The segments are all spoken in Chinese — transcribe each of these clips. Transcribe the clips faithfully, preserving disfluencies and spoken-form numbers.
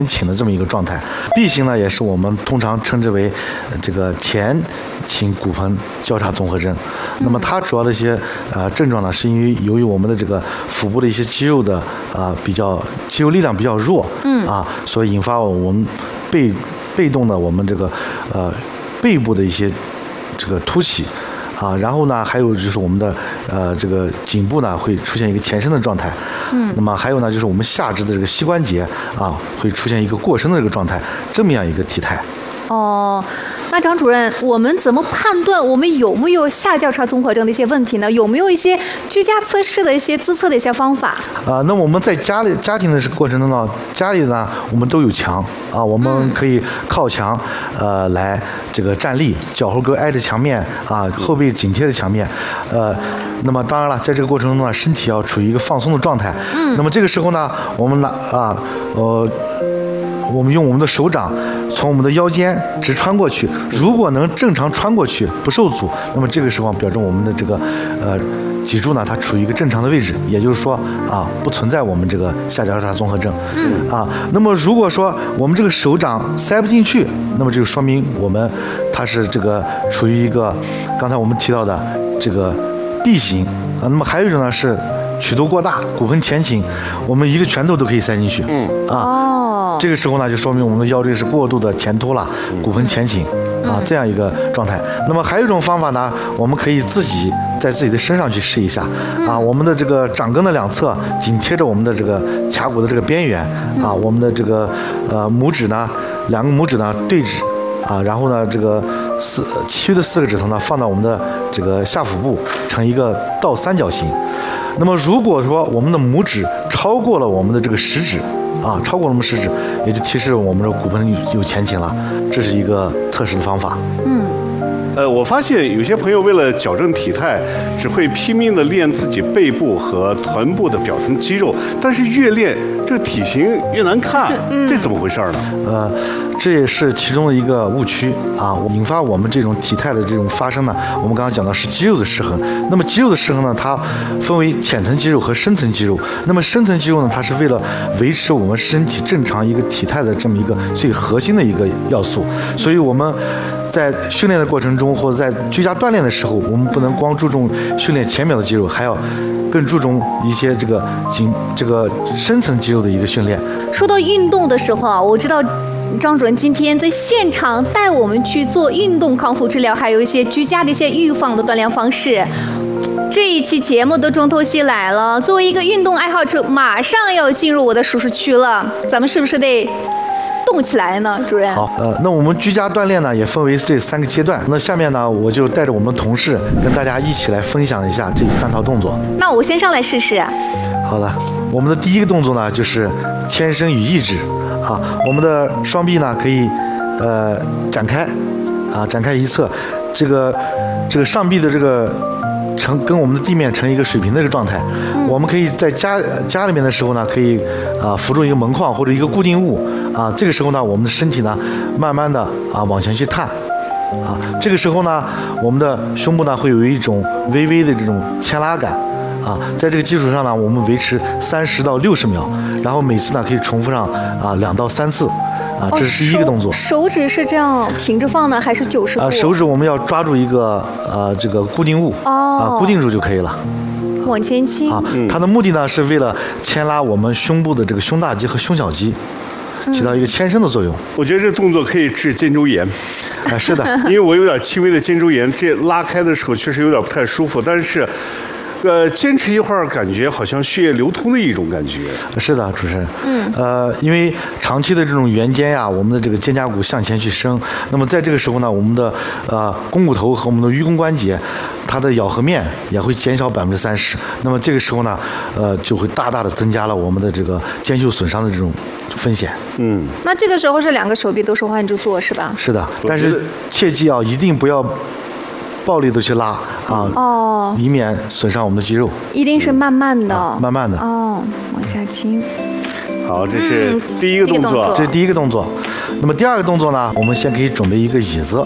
倾的这么一个状态。B 型呢，也是我们通常称之为这个前倾骨盆交叉综合征。那么它主要的一些呃症状呢，是因为由于我们的这个腹部的一些肌肉的啊、呃、比较肌肉力量比较弱，嗯啊，所以引发我们被被动的我们这个呃背部的一些这个凸起。啊，然后呢，还有就是我们的呃这个颈部呢会出现一个前伸的状态，嗯，那么还有呢就是我们下肢的这个膝关节啊会出现一个过伸的这个状态，这么样一个体态。 哦，那张主任，我们怎么判断我们有没有下交叉综合征的一些问题呢？有没有一些居家测试的一些自测的一些方法？ 啊、呃，那我们在家里家庭的过程中呢，家里呢我们都有墙啊，我们可以靠墙呃来这个站立，脚后跟挨着墙面啊，后背紧贴着墙面，呃，那么当然了，在这个过程中呢，身体要处于一个放松的状态。嗯，那么这个时候呢，我们拿啊呃。我们用我们的手掌从我们的腰间直穿过去，如果能正常穿过去不受阻，那么这个时候表证我们的这个呃脊柱呢它处于一个正常的位置，也就是说啊不存在我们这个下交叉综合征。嗯啊，那么如果说我们这个手掌塞不进去，那么这就说明我们它是这个处于一个刚才我们提到的这个 B 型啊。那么还有一种呢是曲度过大，骨盆前倾，我们一个拳头都可以塞进去。嗯啊。哦。这个时候呢，就说明我们的腰椎是过度的前凸了，骨盆前倾啊，这样一个状态。那么还有一种方法呢，我们可以自己在自己的身上去试一下啊，我们的这个掌根的两侧紧贴着我们的这个髂骨的这个边缘啊，我们的这个呃拇指呢，两个拇指呢对指啊，然后呢这个四其余的四个指头呢放到我们的这个下腹部，成一个倒三角形。那么如果说我们的拇指超过了我们的这个食指啊，超过了我们食指，也就提示我们的骨盆有前倾了，这是一个测试的方法。嗯， 呃，我发现有些朋友为了矫正体态，只会拼命的练自己背部和臀部的表层肌肉，但是越练这个体型越难看，嗯、这怎么回事呢？ 呃，这也是其中的一个误区啊，引发我们这种体态的这种发生呢。我们刚刚讲到是肌肉的失衡，那么肌肉的失衡呢，它分为浅层肌肉和深层肌肉。那么深层肌肉呢，它是为了维持我们身体正常一个体态的这么一个最核心的一个要素，所以我们在训练的过程中，或者在居家锻炼的时候，我们不能光注重训练前面的肌肉，还要更注重一些这个颈这个深层肌肉的一个训练。 说到运动的时候啊，我知道张主任今天在现场带我们去做运动康复治疗，还有一些居家的一些预防的锻炼方式。这一期节目的重头戏来了，作为一个运动爱好者，马上要进入我的舒适区了，咱们是不是得动起来呢，主任？ 好，呃，那我们居家锻炼呢也分为这三个阶段。那下面呢，我就带着我们的同事跟大家一起来分享一下这三套动作。 那我先上来试试。 好的，我们的第一个动作呢就是牵伸与抑制。啊，我们的双臂呢可以呃展开，啊展开一侧，这个这个上臂的这个成跟我们的地面成一个水平的一个状态。嗯、我们可以在家家里面的时候呢，可以啊扶住一个门框或者一个固定物啊，这个时候呢，我们的身体呢慢慢的啊往前去探。啊，这个时候呢，我们的胸部呢会有一种微微的这种牵拉感。啊，在这个基础上呢，我们维持三十到六十秒，然后每次呢可以重复上啊两到三次，啊，这是第一个动作。 哦、手, 手指是这样平着放呢，还是九十度？ 啊，手指我们要抓住一个呃这个固定物，哦，啊固定住就可以了。 往前倾。 啊，它的目的呢是为了牵拉我们胸部的这个胸大肌和胸小肌。起到一个牵伸的作用。 我觉得这动作可以治肩周炎。 啊，是的， 因为我有点轻微的肩周炎，这拉开的时候确实有点不太舒服，但是。呃，坚持一会儿，感觉好像血液流通的一种感觉。 是的，主持人。嗯。呃，因为长期的这种圆肩呀，我们的这个肩胛骨向前去伸，那么在这个时候呢，我们的呃肱骨头和我们的盂肱关节，它的咬合面也会减少百分之三十。那么这个时候呢，呃，就会大大的增加了我们的这个肩袖损伤的这种风险。 嗯。那这个时候是两个手臂都是换着做，是吧？ 是的，但是切记啊，一定不要暴力的去拉啊，哦，以免损伤我们的肌肉。 一定是慢慢的， 啊、慢慢的。 哦，往下倾。 好，这是第一个动作， 嗯、这是第一个动作。那么第二个动作呢，我们先可以准备一个椅子，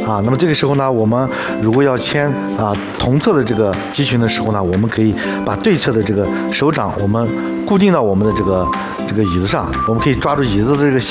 啊。那么这个时候呢，我们如果要牵啊同侧的这个肌群的时候呢，我们可以把对侧的这个手掌我们固定到我们的这个这个椅子上，我们可以抓住椅子的这个